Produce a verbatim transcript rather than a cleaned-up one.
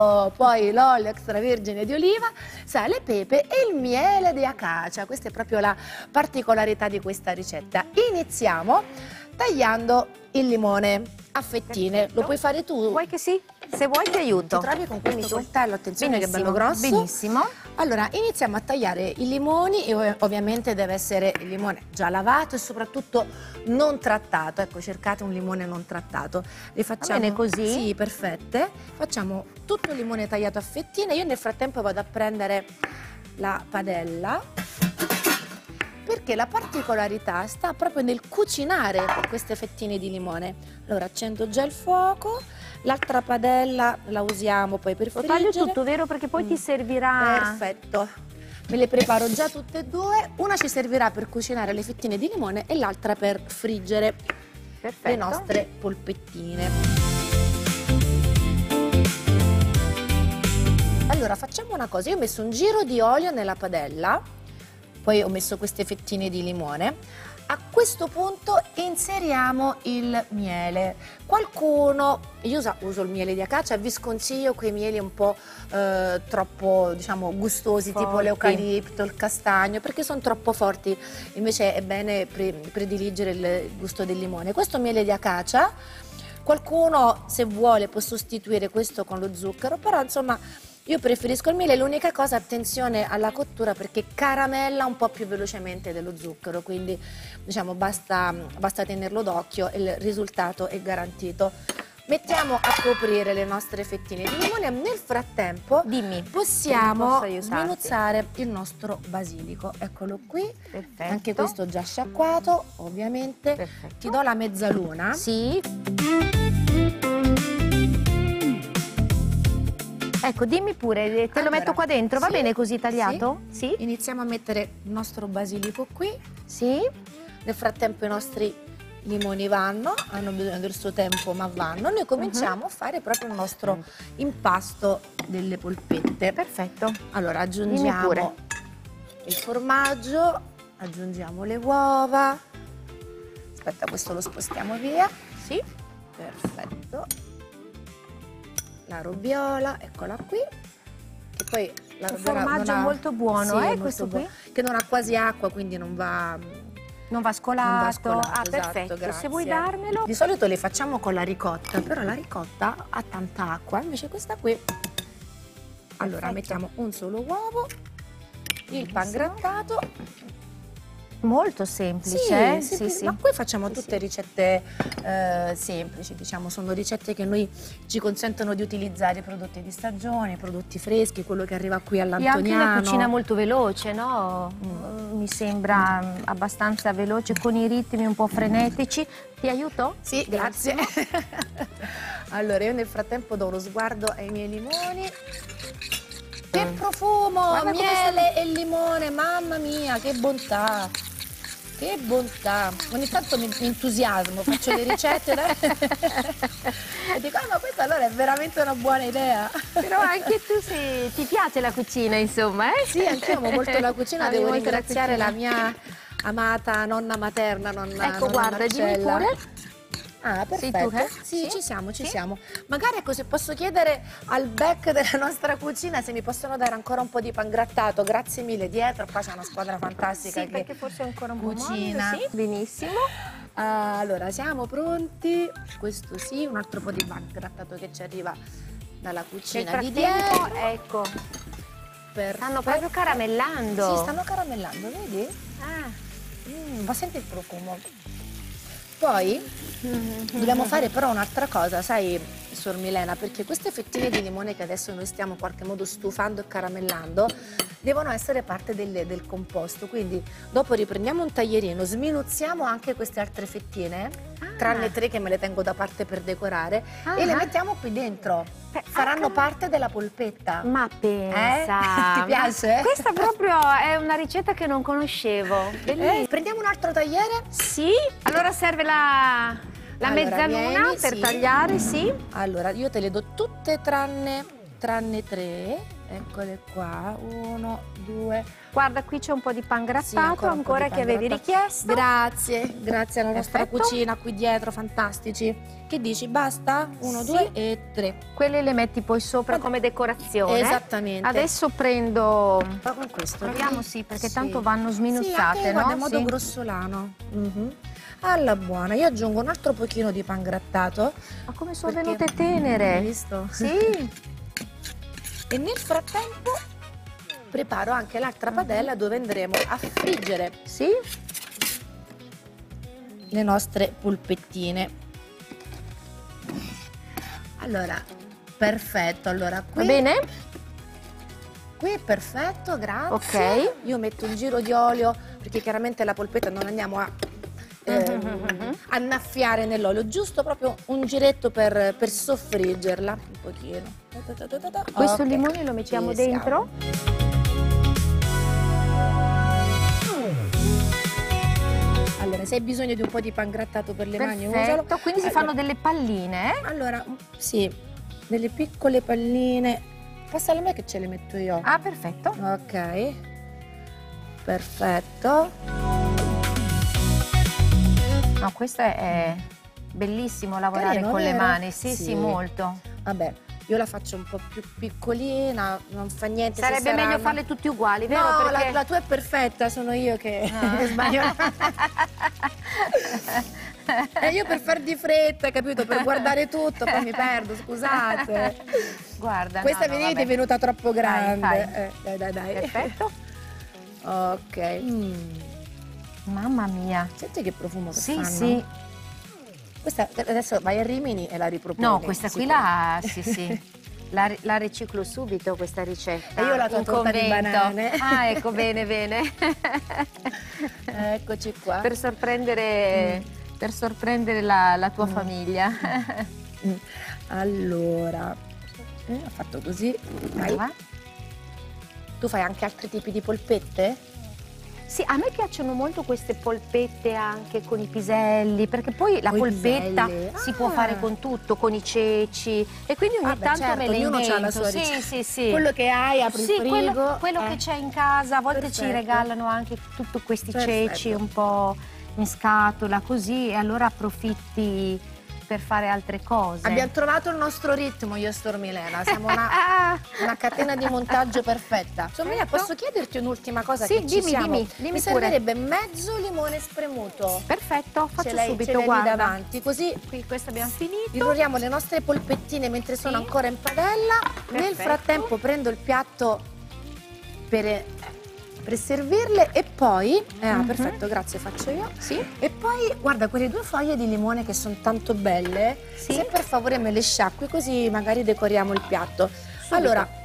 Poi l'olio extravergine di oliva, sale e pepe e il miele di acacia. Questa è proprio la particolarità di questa ricetta. Iniziamo tagliando il limone a fettine. Perfetto. Lo puoi fare tu? Vuoi che sì? Se vuoi ti aiuto. Ti trovi con questo coltello, attenzione che è bello Benissimo, grosso. Benissimo. Allora, iniziamo a tagliare i limoni e ov- ovviamente deve essere il limone già lavato e soprattutto non trattato. Ecco, cercate un limone non trattato. Li facciamo bene così? Sì, perfette. Facciamo tutto il limone tagliato a fettine. Io nel frattempo vado a prendere la padella, perché la particolarità sta proprio nel cucinare queste fettine di limone. Allora, accendo già il fuoco, l'altra padella la usiamo poi per Lo friggere. taglio tutto, vero? Perché poi Mm. ti servirà... Perfetto. Me le preparo già tutte e due. Una ci servirà per cucinare le fettine di limone e l'altra per friggere Perfetto. le nostre polpettine. Allora, facciamo una cosa. Io ho messo un giro di olio nella padella, poi ho messo queste fettine di limone. A questo punto inseriamo il miele. Qualcuno, io uso, uso il miele di acacia, vi sconsiglio quei mieli un po' eh, troppo, diciamo, gustosi, Forti. tipo l'eucalipto, il castagno, perché sono troppo forti. Invece è bene pre- prediligere il gusto del limone. Questo miele di acacia, qualcuno se vuole può sostituire questo con lo zucchero, però insomma io preferisco il miele. L'unica cosa, attenzione alla cottura, perché caramella un po' più velocemente dello zucchero, quindi diciamo basta, basta tenerlo d'occhio e il risultato è garantito. Mettiamo a coprire le nostre fettine di limone. Nel frattempo Dimmi, possiamo come posso aiutarti? sminuzzare il nostro basilico. Eccolo qui. Perfetto. Anche questo già sciacquato, ovviamente. Perfetto. Ti do la mezzaluna. Sì. Ecco, dimmi pure, te Allora, lo metto qua dentro, va sì, bene così tagliato? Sì. Sì. Iniziamo a mettere il nostro basilico qui. Sì. Nel frattempo i nostri limoni vanno, hanno bisogno del suo tempo ma vanno. Noi cominciamo Uh-huh. a fare proprio il nostro impasto delle polpette. Perfetto. Allora Dimmi aggiungiamo pure. il formaggio, aggiungiamo le uova. Aspetta, questo lo spostiamo via. Sì. Perfetto. La robiola, eccola qui. Che poi la Un robiola formaggio non ha- molto buono, sì, eh, è molto questo qui? buono. Che non ha quasi acqua, quindi non va... Non va scolato. Non va scolato, Ah, esatto, perfetto. grazie. Se vuoi darmelo. Di solito le facciamo con la ricotta, però la ricotta ha tanta acqua, invece questa qui. Allora Perfetto. mettiamo un solo uovo, il pan Benissimo. grattato. Molto semplice, Sì, eh? sì, Sì, sì, sì. ma qui facciamo Sì, tutte sì. ricette eh, semplici, diciamo, sono ricette che noi ci consentono di utilizzare i prodotti di stagione, i prodotti freschi, quello che arriva qui E anche all'Antoniano. una cucina molto veloce, no? Mm, Mi sembra mm, abbastanza veloce, con i ritmi un po' frenetici. Ti aiuto? Sì, grazie. Allora, io nel frattempo do uno sguardo ai miei limoni. Che profumo, Guarda come miele e limone, mamma mia, che bontà. Che bontà. Ogni tanto mi, mi entusiasmo, faccio le ricette da... e dico, ah, ma questa allora è veramente una buona idea. Però anche tu sei- ti piace la cucina, insomma, eh? Sì, anch'io amo molto la cucina, Ami devo molto la ringraziare la, cucina. mia amata nonna materna, nonna, Ecco, nonna guarda, dimmi Marcella. pure. Ah, Sei perfetto. tu, eh? Sì, Sì? ci siamo, ci Sì? siamo. Magari ecco, se posso chiedere al back della nostra cucina se mi possono dare ancora un po' di pan grattato. Grazie mille, dietro qua c'è una squadra fantastica Sì, che perché forse è ancora un po' cucina. morbida, sì. Benissimo. Ah, allora, siamo pronti. Questo sì, un altro po' di pan grattato che ci arriva dalla Nel cucina di frattempo, dietro. ecco, Perfetto. stanno proprio caramellando. Sì, stanno caramellando, vedi? Ah. Mm, ma senti il profumo. Poi dobbiamo fare però un'altra cosa, sai, Sor Milena, perché queste fettine di limone che adesso noi stiamo in qualche modo stufando e caramellando devono essere parte del, del composto, quindi dopo riprendiamo un taglierino, sminuzziamo anche queste altre fettine, Ah. tranne tre che me le tengo da parte per decorare, Ah. e le mettiamo qui dentro, Beh, faranno anche- parte della polpetta. Ma pensa. Eh? Ti piace? Ma questa proprio è una ricetta che non conoscevo. Bellissima. Eh, prendiamo un altro tagliere? Sì, allora serve la, la Allora, mezzaluna vieni, per sì. tagliare, sì. Allora, io te le do tutte tranne tranne tre. Eccole qua, uno, due. Guarda, qui c'è un po' di Sì, pangrattato ancora un po' ancora di che avevi pangrattato. richiesto. Grazie, grazie alla nostra Perfetto. cucina qui dietro, fantastici. Che dici, basta? Uno, Sì. due e tre. Quelle le metti poi sopra come decorazione. Esattamente. Adesso prendo... Ma con questo Proviamo, sì, perché Sì. tanto vanno Sì, sminuzzate, anche, guarda, no? in modo Sì. grossolano. Mhm. Alla buona, io aggiungo un altro pochino di pangrattato. Ma come sono perché- venute tenere? Hai visto? Sì. E nel frattempo preparo anche l'altra padella dove andremo a friggere Sì? le nostre polpettine. Allora, perfetto. Allora, qui, Va bene? qui è perfetto, grazie. Ok. Io metto un giro di olio perché chiaramente la polpetta non andiamo a ehm, annaffiare nell'olio, giusto proprio un giretto per, per soffriggerla un pochino. Questo Ok, limone lo mettiamo ci dentro? siamo. Allora, se hai bisogno di un po' di pangrattato per le mani, usalo. Perfetto, quindi si Allora- fanno delle palline, eh? Allora, sì, delle piccole palline. Passale a me che ce le metto io. Ah, perfetto. Ok, perfetto. No, questo è, è bellissimo lavorare Carino, con le vero? mani, sì, sì, Sì. molto. Vabbè, io la faccio un po' più piccolina, non fa niente. se Sarebbe meglio saranno- farle tutti uguali, vero? No, Perché... la, la tua è perfetta, sono io che Ah. sbaglio. E io per far di fretta, capito? Per guardare tutto, poi mi perdo, scusate. Guarda, Questa no, no, vedete è vabbè. venuta troppo grande. fai. Eh, dai, dai, dai. Perfetto. Ok. Mm. Mamma mia. Senti che profumo che Sì, fanno? sì. Questa adesso vai a Rimini e la riproponi. No, questa qui sicuro. la... sì, sì. La, la riciclo subito questa ricetta. E io la tua in torta di convento. banane. Ah, ecco, bene, bene. Eccoci qua. per sorprendere, per sorprendere la, la tua Mm. famiglia. Mm. Allora, eh, ho fatto così. Vai. Brava. Tu fai anche altri tipi di polpette? Sì, a me piacciono molto queste polpette anche con i piselli, perché poi la Coi polpetta piselli. si può Ah. fare con tutto, con i ceci, e quindi ogni Ah, beh, tanto certo, me le ognuno invento. c'ha la sua Sì, ricetta. sì, sì. Quello che hai, apri Sì, il frigo. quello, quello eh. che c'è in casa, a volte ci Perfetto. regalano anche tutti questi Perfetto. ceci un po' in scatola, così, e allora approfitti per fare altre cose. Abbiamo trovato il nostro ritmo, io e Stormilena. Siamo una, Ah, una catena di montaggio perfetta. Stormilena, Perfetto. posso chiederti un'ultima cosa? Sì, che ci dimmi, siamo? dimmi, dimmi Mi pure. servirebbe mezzo limone spremuto. perfetto, faccio ce l'hai, subito, ce l'hai lì guarda. davanti, così Qui questo abbiamo finito. riroriamo le nostre polpettine mentre sono Sì. ancora in padella. Nel Perfetto. frattempo prendo il piatto per, per servirle e poi... eh, ah, Mhm. perfetto, grazie, faccio io. Sì. E poi, guarda, quelle due foglie di limone che sono tanto belle, Sì. se per favore me le sciacqui così magari decoriamo il piatto. Allora,